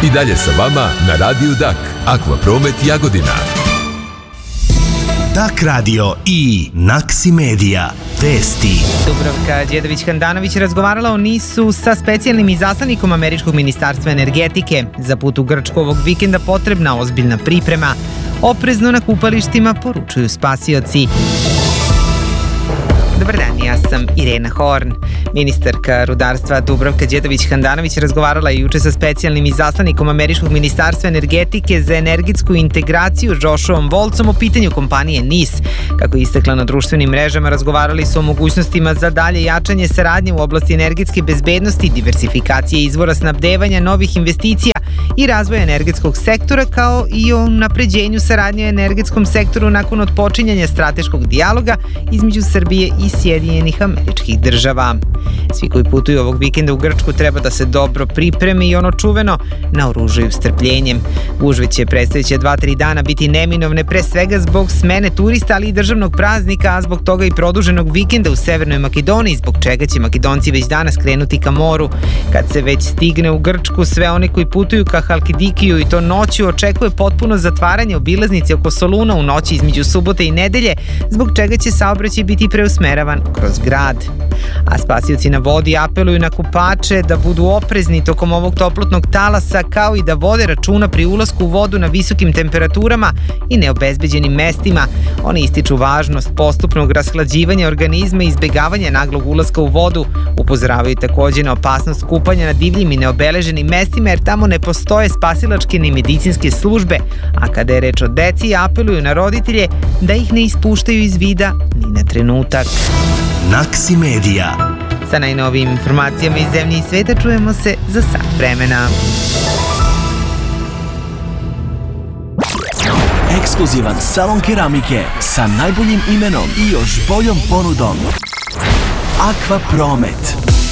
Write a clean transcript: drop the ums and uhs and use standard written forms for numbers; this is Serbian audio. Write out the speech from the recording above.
I dalje sa vama na Radiju Dak, Akvapromet Jagodina. Dak radio i Naksi Media. Vesti. Dubravka Đedović-Handanović razgovarala o NIS-u sa specijalnim izaslanikom Američkog ministarstva energetike. Za put u Grčku ovog vikenda potrebna ozbiljna priprema. Oprezno na kupalištima, poručuju spasioci. Dobar dan, ja sam Irena Horn. Ministarka rudarstva Dubravka Đedović-Handanović razgovarala je juče sa specijalnim izaslanikom Američkog ministarstva energetike za energetsku integraciju Joshuom Volcom o pitanju kompanije NIS. Kako je istakla na društvenim mrežama, razgovarali su o mogućnostima za dalje jačanje saradnje u oblasti energetske bezbednosti, diversifikacije izvora snabdevanja, novih investicija i razvoja energetskog sektora, kao i o napređenju saradnje u energetskom sektoru nakon otpočinjanja strateškog dijaloga između Srbije i Sjedinjenih Američkih Država. Svi koji putuju ovog vikenda u Grčku treba da se dobro pripreme i ono čuveno naoružaju strpljenjem. Gužve će predstojeća 2-3 dana biti neminovne, pre svega zbog smene turista, ali i državnog praznika, a zbog toga i produženog vikenda u Severnoj Makedoniji, zbog čega će Makedonci već danas krenuti ka moru. Kad se već stigne u Grčku, sve one koji putuju ka Halkidikiju i to noću, očekuje potpuno zatvaranje obilaznice oko Soluna u noći između subote i nedelje, zbog čega će saobraćaj biti preusmeravan kroz grad. A spasioci na vodi apeluju na kupače da budu oprezni tokom ovog toplotnog talasa, kao i da vode računa pri ulasku u vodu na visokim temperaturama i neobezbeđenim mestima. Oni ističu važnost postupnog rashlađivanja organizma i izbegavanja naglog ulaska u vodu. Upozoravaju takođe na opasnost kupanja na divljim i neobeleženim mestima, jer tamo ne postoje spasilačke ni medicinske službe, a kada je reč o deci, apeluju na roditelje da ih ne ispuštaju iz vida ni na trenutak. Naksi Media. Sa najnovijim informacijama iz zemlje i sveta čujemo se za sat vremena. Ekskluzivan salon keramike sa najboljim imenom i još boljom ponudom. Akvapromet.